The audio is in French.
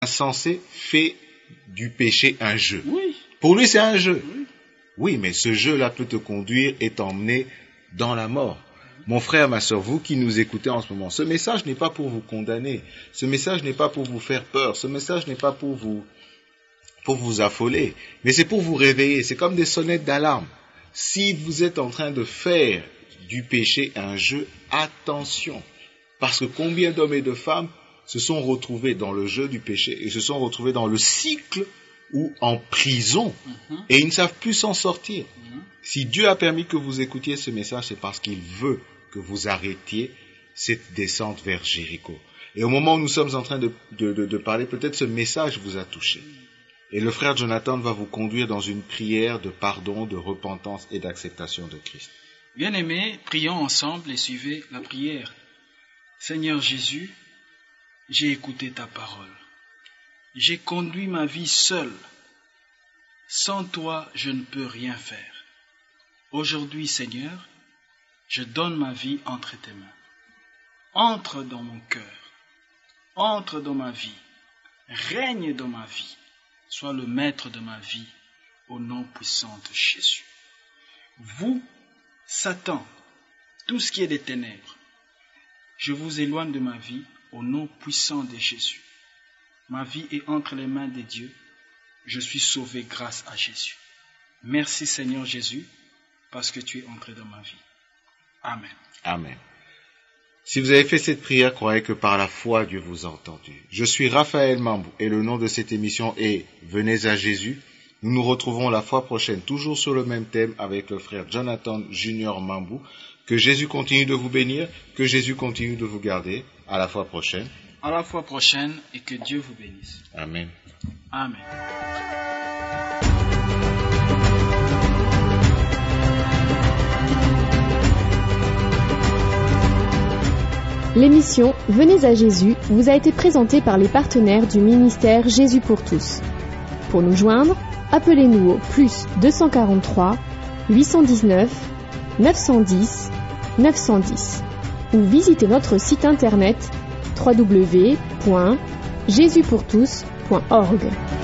insensé fait du péché un jeu. Oui. Pour lui, c'est un jeu. Oui. Oui, mais ce jeu-là peut te conduire et t'emmener dans la mort. Mon frère, ma sœur, vous qui nous écoutez en ce moment, ce message n'est pas pour vous condamner. Ce message n'est pas pour vous faire peur. Ce message n'est pas pour vous affoler. Mais c'est pour vous réveiller. C'est comme des sonnettes d'alarme. Si vous êtes en train de faire du péché un jeu, attention. Parce que combien d'hommes et de femmes se sont retrouvés dans le jeu du péché et se sont retrouvés dans le cycle ou en prison et ils ne savent plus s'en sortir. Si Dieu a permis que vous écoutiez ce message, c'est parce qu'il veut que vous arrêtiez cette descente vers Jéricho. Et au moment où nous sommes en train de parler, peut-être ce message vous a touché. Et le frère Jonathan va vous conduire dans une prière de pardon, de repentance et d'acceptation de Christ. Bien-aimés, prions ensemble et suivez la prière. Seigneur Jésus, j'ai écouté ta parole. J'ai conduit ma vie seul. Sans toi, je ne peux rien faire. Aujourd'hui, Seigneur, je donne ma vie entre tes mains. Entre dans mon cœur. Entre dans ma vie. Règne dans ma vie. Sois le maître de ma vie, au nom puissant de Jésus. Vous, Satan, tout ce qui est des ténèbres, je vous éloigne de ma vie, au nom puissant de Jésus. Ma vie est entre les mains de Dieu. Je suis sauvé grâce à Jésus. Merci Seigneur Jésus, parce que tu es entré dans ma vie. Amen. Amen. Si vous avez fait cette prière, croyez que par la foi, Dieu vous a entendu. Je suis Raphaël Mambou et le nom de cette émission est Venez à Jésus. Nous nous retrouvons la fois prochaine, toujours sur le même thème avec le frère Jonathan Junior Mambou. Que Jésus continue de vous bénir, que Jésus continue de vous garder. À la fois prochaine. À la fois prochaine et que Dieu vous bénisse. Amen. Amen. L'émission Venez à Jésus vous a été présentée par les partenaires du ministère Jésus pour tous. Pour nous joindre, appelez-nous au plus 243 819 910 910 ou visitez notre site internet www.jesuspourtous.org.